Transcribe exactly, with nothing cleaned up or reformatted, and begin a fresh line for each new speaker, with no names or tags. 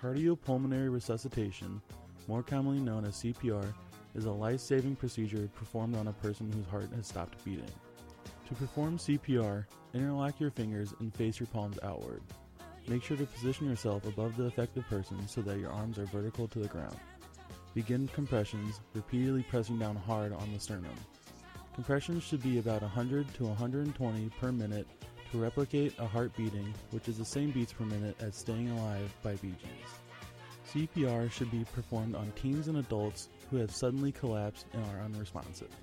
Cardiopulmonary resuscitation, more commonly known as C P R, is a life-saving procedure performed on a person whose heart has stopped beating. To perform C P R, interlock your fingers and face your palms outward. Make sure to position yourself above the affected person so that your arms are vertical to the ground. Begin compressions, repeatedly pressing down hard on the sternum. Compressions should be about one hundred to one hundred twenty per minute to replicate a heart beating, which is the same beats per minute as Staying Alive by Bee Gees. C P R should be performed on teens and adults who have suddenly collapsed and are unresponsive.